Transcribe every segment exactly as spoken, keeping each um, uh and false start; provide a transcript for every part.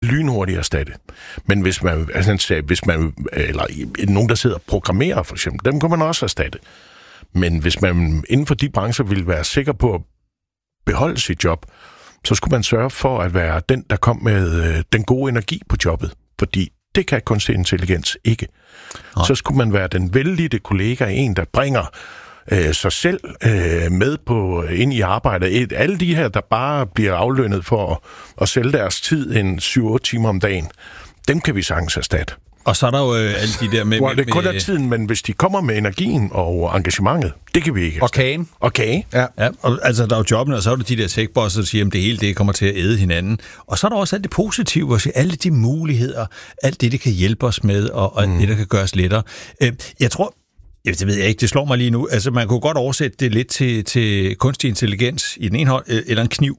lynhurtigt erstatte. Men hvis man, altså, hvis man, eller nogen, der sidder og programmerer for eksempel, dem kan man også erstatte. Men hvis man inden for de brancher vil være sikker på at beholde sit job, så skulle man sørge for at være den, der kom med øh, den gode energi på jobbet. Fordi det kan kunstig intelligens ikke. Nej. Så skulle man være den vellidte kollega, en, der bringer øh, sig selv øh, med på ind i arbejdet. Et, alle de her, der bare bliver aflønnet for at, at sælge deres tid en syv otte timer om dagen, dem kan vi sagtens erstatte. Og så er der jo øh, alle de der med... Hvor det kun er tiden, men hvis de kommer med energien og engagementet, det kan vi ikke. Og kagen. Og kage. Ja. Ja, og altså der er jo jobbene, og så er der de der tech-bosser, der siger, at det hele det kommer til at æde hinanden. Og så er der også alt det positive, og alle de muligheder, alt det, det kan hjælpe os med, og, og mm. det, der kan gøre os lettere. Øh, jeg tror... Det ved jeg ikke, det slår mig lige nu. Altså, man kunne godt oversætte det lidt til, til kunstig intelligens i den ene hånd, eller en kniv.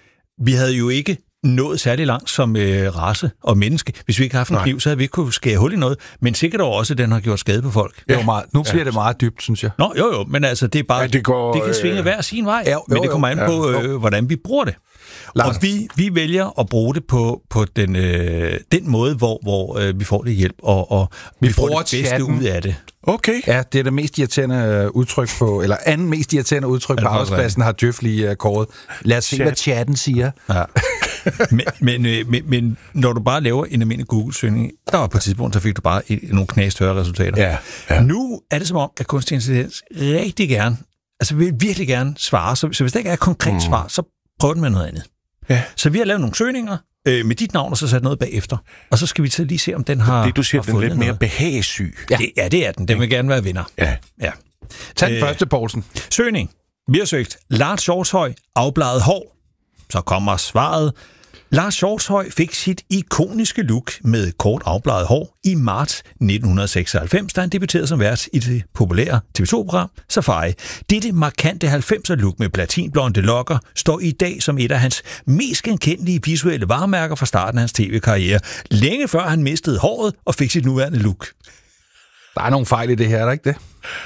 Vi havde jo ikke nået særlig langt som øh, race og menneske. Hvis vi ikke havde haft en kniv, så havde vi ikke kunne skære hul i noget. Men sikkert også, at den har gjort skade på folk. Ja. Det meget, nu bliver ja. det meget dybt, synes jeg. Nå, jo jo, men altså, det er bare... Ja, det, går, det kan svinge øh... hver sin vej, ja, jo, men det kommer an på, øh, hvordan vi bruger det. Lars. Og vi, vi vælger at bruge det på, på den, øh, den måde, hvor, hvor øh, vi får det hjælp, og, og vi, vi får det bedste chatten. Ud af det. Okay. Ja, det er det mest irriterende udtryk på, eller anden mest irriterende udtryk på arbejdspladsen, har Djøf lige uh, kåret. Lad os se, Chat. hvad chatten siger. Ja. men, men, men, men når du bare laver en almindelig Google-søgning, der var på et tidspunkt, så fik du bare et, nogle knastørre resultater. Ja, ja. Nu er det som om, at kunstig intelligens rigtig gerne, altså vil virkelig gerne svare, så, så hvis der ikke er et konkret mm. svar, så prøv den med noget andet. Ja. Så vi har lavet nogle søgninger øh, med dit navn, og så sat noget bagefter. Og så skal vi så lige se, om den har det, du siger, har den er lidt noget. mere behagesyg. Ja. Det, ja, det er den. Den vil gerne være vinder. Ja. ja. Tag den øh, første, Poulsen. Søgning. Vi har søgt Lars Hjortshøj, afbladet hår. Så kommer svaret. Lars Hjortshøj fik sit ikoniske look med kort afbladet hår i marts nitten seksoghalvfems, da han debuterede som vært i det populære T V to-program Safari. Dette markante halvfemser-look med platinblonde lokker står i dag som et af hans mest genkendelige visuelle varemærker fra starten af hans tv-karriere, længe før han mistede håret og fik sit nuværende look. Der er nogle fejl i det her, er der ikke det?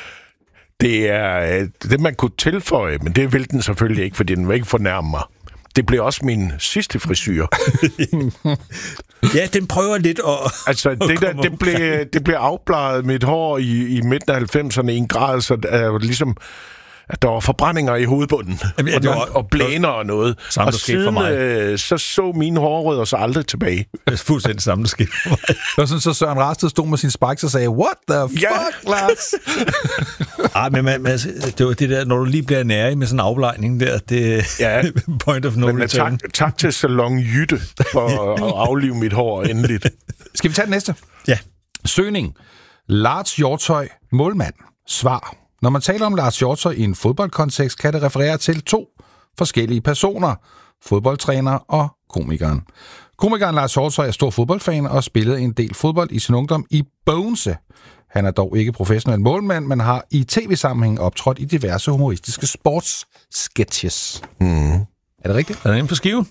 Det er det, man kunne tilføje, men det vil den selvfølgelig ikke, fordi den vil ikke fornærme mig. Det blev også min sidste frisyr. Ja, den prøver lidt at... Altså, det, der, det, blev, det blev afbladet mit hår i, i midten af halvfemserne i en grad, så uh, ligesom, at der var forbrændinger i hovedbunden. Jamen, ja, og, var, og blæner og noget. Samme, og siden for mig. Øh, så så mine hårrødder så aldrig tilbage. Det er fuldstændig samme, der skete for mig. Det var sådan, så Søren Rasted stod med sin spikes og sagde, what the fuck, ja. Lars? Ej, men man, man, det var det der, når du lige bliver nærig med sådan en aflejning der, det ja. point of no men, return. Tak, tak til Salon Jytte for at aflive mit hår endeligt. Skal vi tage den næste? Ja. Søgning. Lars Hjortshøj, målmand. Svar. Når man taler om Lars Hjortshøj i en fodboldkontekst, kan det referere til to forskellige personer. Fodboldtræner og komikeren. Komikeren Lars Hjortshøj er stor fodboldfan og spillede en del fodbold i sin ungdom i Bogense. Han er dog ikke professionel målmand, men har i tv-sammenhæng optrådt i diverse humoristiske sportssketches. Mm. Er det rigtigt? Er det inden for skiven?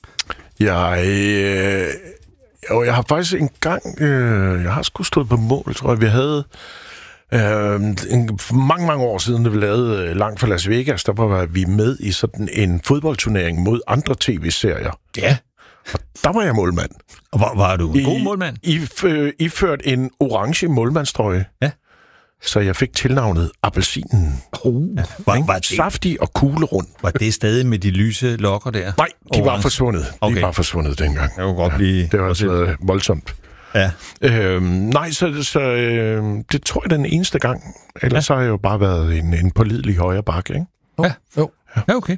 Jeg, øh, jo, jeg har faktisk engang, øh, jeg har sgu stået på mål, tror jeg, vi havde... Uh, en, mange, mange år siden, da vi lavede uh, Langt fra Las Vegas, der var vi med i sådan en fodboldturnering mod andre tv-serier. Ja. Og der var jeg målmand. Og var, var du en I, god målmand? I, uh, iført en orange målmandstrøje. Ja. Så jeg fik tilnavnet Appelsinen. Oh. Ja. Var, var det, saftig og kuglerund. Var det stadig med de lyse lokker der? Nej, de orange. var forsvundet. Okay. De var forsvundet dengang. Jeg kunne godt ja, blive... Det var sådan voldsomt. Ja. Øhm, nej, så, så øh, det tror jeg den eneste gang. Ellers ja. har jeg jo bare været en, en pålidelig højre bakke, ikke? Ja, jo. Ja, okay.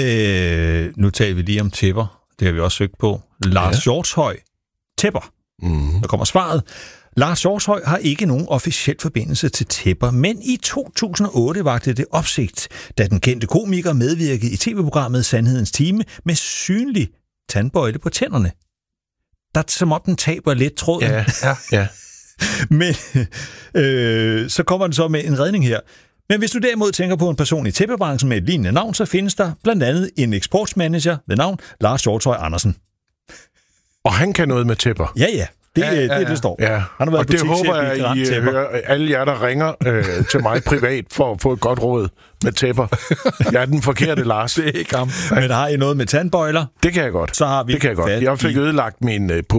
Øh, nu taler vi lige om tæpper. Det har vi også søgt på. Lars ja. Hjortshøj. Tæpper. Mm. Der kommer svaret. Lars Hjortshøj har ikke nogen officiel forbindelse til tæpper, men i to tusind og otte vagte det opsigt, da den kendte komiker medvirkede i tv-programmet Sandhedens Time med synlig tandbøjle på tænderne. Der er som om den taber lidt tråden. Ja, ja, ja. Men øh, så kommer den så med en redning her. Men hvis du derimod tænker på en person i tæppebranchen med et lignende navn, så findes der blandt andet en eksportsmanager ved navn Lars Hjortshøj Andersen. Og han kan noget med tæpper? Ja, ja. Det er ja, ja, ja. det, det står. Ja. Han har været og det håber jeg, I hører alle jer, der ringer øh, til mig privat for at få et godt råd med tæpper. Jeg er den forkerte Lars. Det er ikke ham. Men har I noget med tandbøjler? Det kan jeg godt. Så har vi det kan jeg godt. Jeg fik ødelagt min øh,